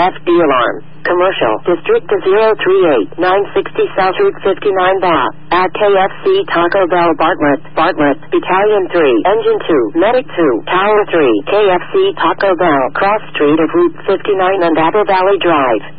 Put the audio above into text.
FD alarm. Commercial District to 038, 960 South Route 59 Bath. At KFC Taco Bell Bartlett, Battalion 3, Engine 2, Medic 2, Tower 3, KFC Taco Bell, Cross Street of Route 59 and Apple Valley Drive.